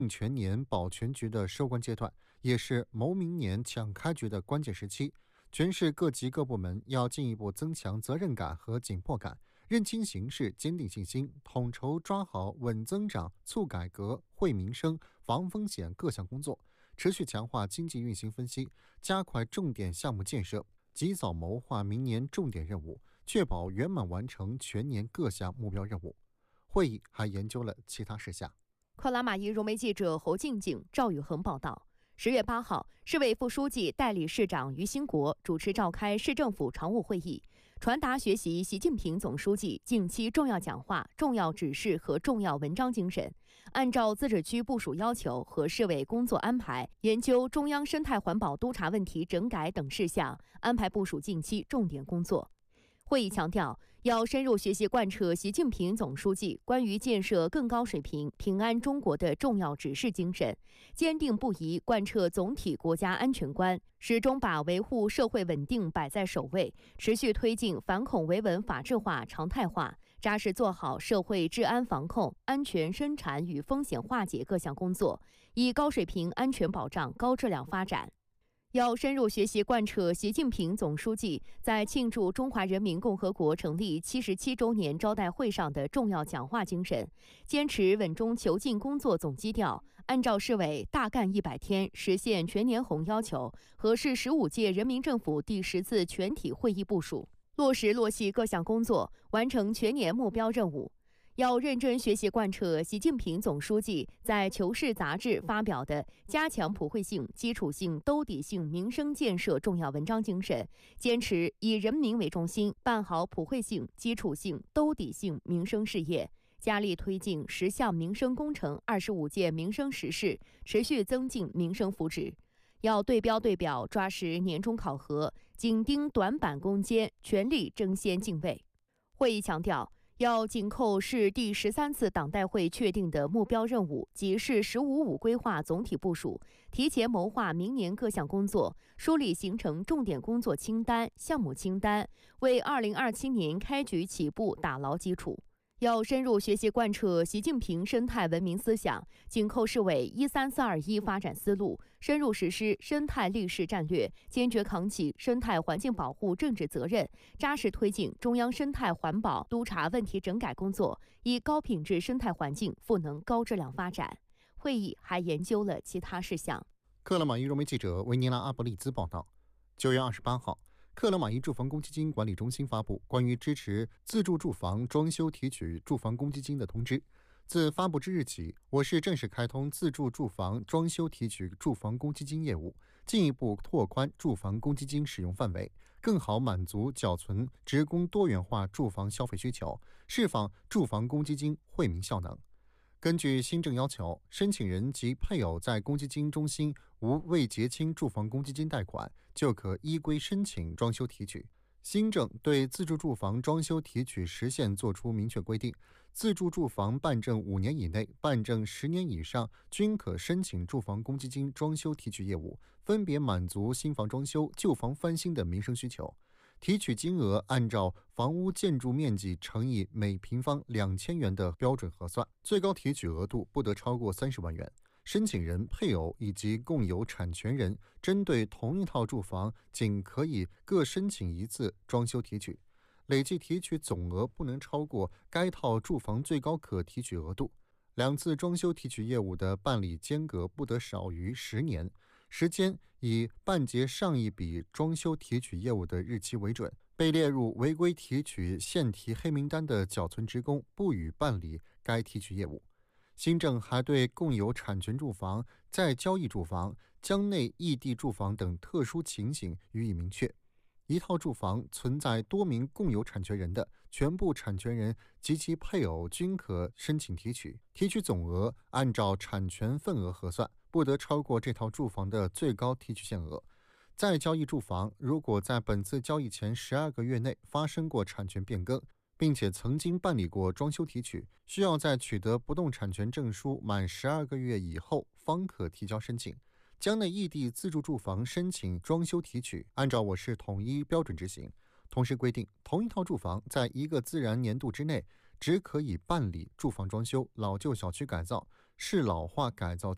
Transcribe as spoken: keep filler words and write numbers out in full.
全年保全局的收官阶段，也是谋明年抢开局的关键时期。全市各级各部门要进一步增强责任感和紧迫感，认清形势，坚定信心，统筹抓好稳增长、促改革、惠民生、防风险各项工作，持续强化经济运行分析，加快重点项目建设，及早谋划明年重点任务，确保圆满完成全年各项目标任务。会议还研究了其他事项。 克拉玛依融媒记者侯静静、赵宇恒报道。十月八号，市委副书记、代理市长于兴国主持召开市政府常务会议，传达学习习近平总书记近期重要讲话、重要指示和重要文章精神，按照自治区部署要求和市委工作安排，研究中央生态环保督查问题整改等事项，安排部署近期重点工作。会议强调，要深入学习贯彻习近平总书记关于建设更高水平、平安中国的重要指示精神，坚定不移贯彻总体国家安全观，始终把维护社会稳定摆在首位，持续推进反恐维稳法治化、常态化，扎实做好社会治安防控、安全生产与风险化解各项工作，以高水平安全保障高质量发展。要深入学习贯彻习近平总书记在庆祝中华人民共和国成立七十七周年招待会上的重要讲话精神，坚持稳中求进工作总基调，按照市委大干一百天实现全年红要求和市十五届人民政府第十次全体会议部署，落实落细各项工作，完成全年目标任务。要认真学习贯彻习近平总书记在《求是》杂志发表的加强普惠性、基础性、兜底性民生建设重要文章精神，坚持以人民为中心，办好普惠性、基础性、兜底性民生事业，加力推进十项民生工程、二十五届民生实事，持续增进民生福祉。要对标对表，抓实年终考核，紧盯短板攻坚，全力争先进卫。会议强调，要紧扣市第十三次党代会确定的目标任务及市“十五五”规划总体部署，提前谋划明年各项工作，梳理形成重点工作清单、项目清单，为二零二七年开局起步打牢基础。要深入学习贯彻习近平生态文明思想，紧扣市委“一三四二一”发展思路，深入实施生态立市战略，坚决扛起生态环境保护政治责任，扎实推进中央生态环保督查问题整改工作，以高品质生态环境赋能高质量发展。会议还研究了其他事项。 克拉玛依融媒记者维尼拉·阿伯利兹报道。九月二十八号，克拉玛依住房公积金管理中心发布关于支持自住住房装修提取住房公积金的通知。自发布之日起，我市正式开通自住住房装修提取住房公积金业务，进一步拓宽住房公积金使用范围，更好满足缴存职工多元化住房消费需求，释放住房公积金惠民效能。根据新政要求，申请人及配偶在公积金中心无未结清住房公积金贷款，就可依规申请装修提取。新政对自住住房装修提取时限作出明确规定，自住住房办证五年以内、办证十年以上均可申请住房公积金装修提取业务，分别满足新房装修、旧房翻新的民生需求。提取金额按照房屋建筑面积乘以每平方两千元的标准核算，最高提取额度不得超过三十万元。申请人、配偶以及共有产权人针对同一套住房，仅可以各申请一次装修提取，累计提取总额不能超过该套住房最高可提取额度。两次装修提取业务的办理间隔不得少于十年，时间以办结上一笔装修提取业务的日期为准。被列入违规提取现提黑名单的缴存职工不予办理该提取业务。新政还对共有产权住房、再交易住房、疆内异地住房等特殊情形予以明确。一套住房存在多名共有产权人的，全部产权人及其配偶均可申请提取，提取总额按照产权份额核算，不得超过这套住房的最高提取限额。再交易住房，如果在本次交易前十二个月内发生过产权变更，并且曾经办理过装修提取，需要在取得不动产权证书满十二个月以后方可提交申请。疆内异地自住住房申请装修提取，按照我市统一标准执行。同时规定，同一套住房在一个自然年度之内，只可以办理住房装修、老旧小区改造、市老化改造